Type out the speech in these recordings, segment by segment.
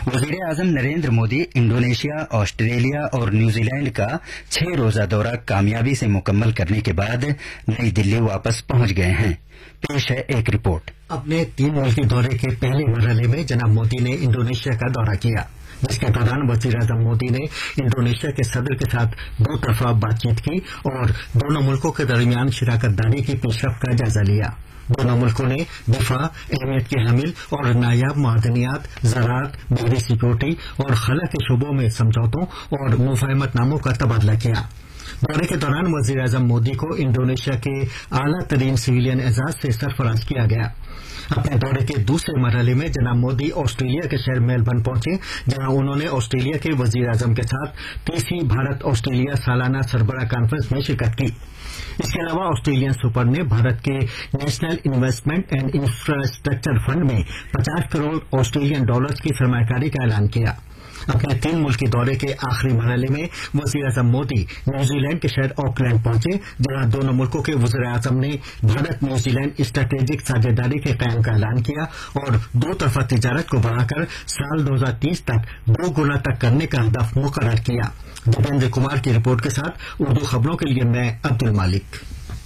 वजीर आजम Narendra Modi Indonesia, Australia और New Zealand का 6 रोजा दौरा कामयाबी से मुकम्मल करने के बाद नई दिल्ली वापस पहुंच गए हैं। पेश है एक रिपोर्ट। अपने 3 मुल्की दौरे के पहले मरहले में जनाब मोदी ने इंडोनेशिया का दौरा किया, जिसके दौरान वजीर आजम मोदी ने इंडोनेशिया के सदर के साथ 2 तरफा बातचीत की और दोनों मुल्कों के दरमियान शराकतदारी की पेशरफ्त का जायजा लिया। दोनों मुल्कों ने दिफा, अहमियत के हामिल और नायाब मादनियात, ज़राअत, बिजली सिक्योरिटी और खला के शोबों में समझौतों और मुफाहमतनामों का तबादला किया। दौरे के दौरान वजीर आजम मोदी को इंडोनेशिया के आला तरीन सिविलियन एजाज से सरफराज किया गया। अपने दौरे के दूसरे मरहले में जनाब मोदी ऑस्ट्रेलिया के शहर मेलबर्न पहुंचे, जहां उन्होंने ऑस्ट्रेलिया के वजीर आजम के साथ तीसरी भारत ऑस्ट्रेलिया सालाना सरबराह कॉन्फ्रेंस में शिरकत की। इसके अलावा ऑस्ट्रेलियन सुपर ने भारत के national investment and infrastructure fund में 50 करोड़ ऑस्ट्रेलियन डॉलर्स की सरमायाकारी का ऐलान किया। अपने 3 मुल्की दौरे के आखिरी मरहले में वजीर आजम मोदी न्यूजीलैंड के शहर ऑकलैंड पहुंचे, जहां दोनों मुल्कों के वजीर आजम ने भारत न्यूजीलैंड स्ट्रेटेजिक साझेदारी के कायम का ऐलान किया और 2 तरफा तिजारत को बढ़ाकर साल 2030 तक 2 गुना तक करने का हदफ मुकर्रर किया। दीपेंद्र कुमार की रिपोर्ट के साथ उर्दू खबरों के लिए मैं अब्दुल मालिक।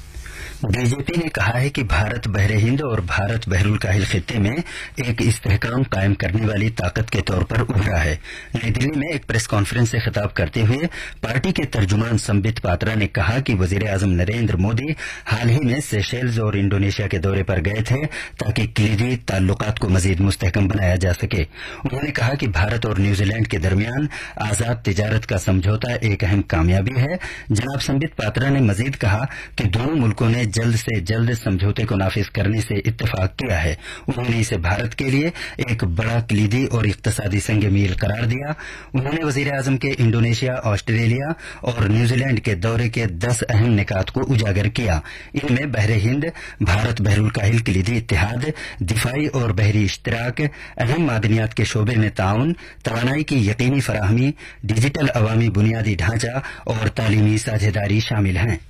बीजेपी ने कहा है कि भारत बहरे हिंद और भारत बहरुल काहिल खित्ते में एक इस्तेहकाम कायम करने वाली ताकत के तौर पर उभरा है। नई दिल्ली में एक प्रेस कॉन्फ्रेंस से खिताब करते हुए पार्टी के तर्जुमान संबित पात्रा ने कहा कि वजीर आजम नरेंद्र मोदी हाल ही में सेशेल्स और इंडोनेशिया के दौरे पर गए थे ताकि कलीदी ताल्लुकात को मजीद मुस्तहकम बनाया जा सके। उन्होंने कहा कि भारत और न्यूजीलैंड के दरमियान आजाद तिजारत का समझौता एक अहम कामयाबी है। जनाब संबित पात्रा ने मजीद कहा कि दोनों मुल्कों ने जल्द से जल्द समझौते को नाफिज करने से इत्तेफाक किया है। उन्होंने इसे भारत के लिए एक बड़ा कलीदी और इक्तसादी संग मील करार दिया। उन्होंने वजीर आजम के इंडोनेशिया, ऑस्ट्रेलिया और न्यूजीलैंड के दौरे के 10 अहम निकात को उजागर किया। इनमें बहरे हिंद, भारत बहरुल काहिल कलीदी इत्तेहाद, दिफाई और बहरी इश्तराक, अहम मादनियात के शोबे में ताउन, तवानाई की यकीनी फराहमी, डिजिटल अवामी बुनियादी ढांचा और तालीमी साझेदारी शामिल हैं।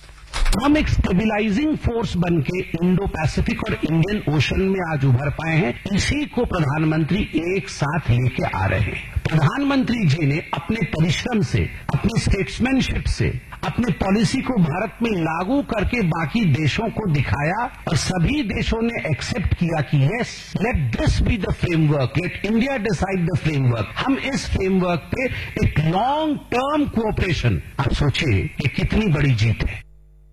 हम एक स्टेबिलाइजिंग फोर्स बनके इंडो पैसिफिक और इंडियन ओशन में आज उभर पाए हैं। इसी को प्रधानमंत्री एक साथ लेके आ रहे हैं। प्रधानमंत्री जी ने अपने परिश्रम से, अपनी स्टेट्समैनशिप से, अपने पॉलिसी को भारत में लागू करके बाकी देशों को दिखाया और सभी देशों ने एक्सेप्ट किया कि yes, let this be the framework, late India decide the framework. हम इस फ्रेमवर्क पे एक लॉन्ग टर्म कोऑपरेशन, आप सोचिए ये कितनी बड़ी जीत है।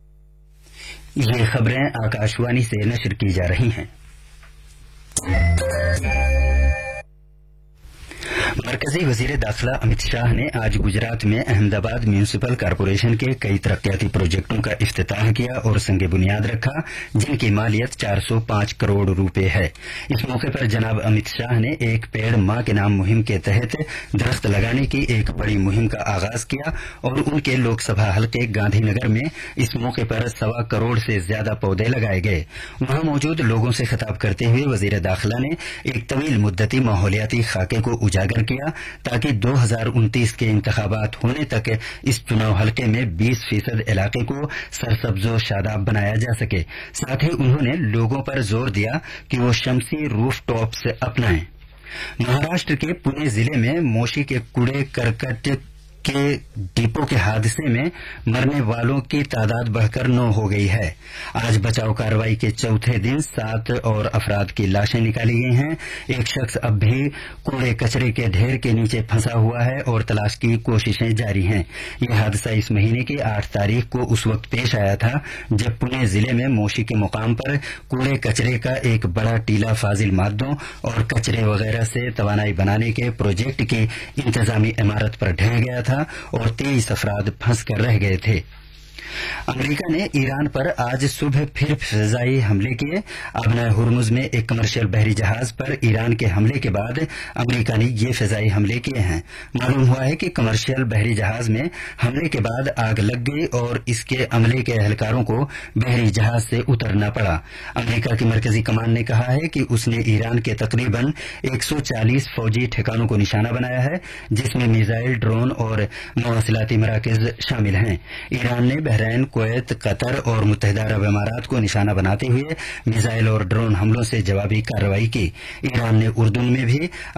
ये खबरें आकाशवाणी से नशर की जा रही हैं। मरकजी वजीर दाखिला अमित शाह ने आज गुजरात में अहमदाबाद म्यूनिसिपल कॉरपोरेशन के कई तरक्याती प्रोजेक्टों का इफ्तिताह किया और संगे बुनियाद रखा, जिनकी मालियत 405 करोड़ रुपए है। इस मौके पर जनाब अमित शाह ने एक पेड़ मां के नाम मुहिम के तहत दरख्त लगाने की एक बड़ी मुहिम का आगाज किया और उनके लोकसभा हलके गांधीनगर में इस मौके पर 1.25 करोड़ से ज्यादा पौधे लगाए गए। वहां मौजूद लोगों से खिताब करते हुए वजीर दाखिला ने एक तवील मुद्दती माहौलियाती खाके को उजागर किया ताकि 2029 के इंतखाबात होने तक इस चुनाव हलके में 20% इलाके को सरसब्जो शादाब बनाया जा सके। साथ ही उन्होंने लोगों पर जोर दिया कि वो शमसी रूफ टॉप्स अपनाएं। महाराष्ट्र के पुणे जिले में मोशी के कूड़े करकट के डिपो के हादसे में मरने वालों की तादाद बढ़कर 9 हो गई है। आज बचाव कार्रवाई के चौथे दिन 7 और अफराद की लाशें निकाली गई हैं। एक शख्स अब भी कूड़े कचरे के ढेर के नीचे फंसा हुआ है और तलाश की कोशिशें जारी हैं। यह हादसा इस महीने की 8 तारीख को उस वक्त पेश आया था जब पुणे जिले में मोशी के मुकाम पर कूड़े कचरे का एक बड़ा टीला फाजिल मादों और कचरे वगैरह से तवानाई बनाने के प्रोजेक्ट की इंतजामी इमारत पर ढह गया था और 23 अफराद फंस कर रह गए थे। अमेरिका ने ईरान पर आज सुबह फिर फिजाई हमले किए। अबना हुर्मुज में एक कमर्शियल बहरी जहाज पर ईरान के हमले के बाद अमेरिका ने ये फिजाई हमले किए हैं। मालूम हुआ है कि कमर्शियल बहरी जहाज में हमले के बाद आग लग गई और इसके अमले के एहलकारों को बहरी जहाज से उतरना पड़ा। अमेरिका की मरकजी कमान ने कहा है कि उसने ईरान के तकरीबन 140 फौजी ठिकानों को निशाना बनाया है, जिसमें मिसाइल, ड्रोन और मवासिलाती मराकज शामिल हैं। ईरान ने बहरीन, कुवैत, कतर और मुत्तहिदा अरब इमारात को निशाना बनाते हुए मिसाइल और ड्रोन हमलों से जवाबी कार्रवाई की। ईरान ने उर्दू में भी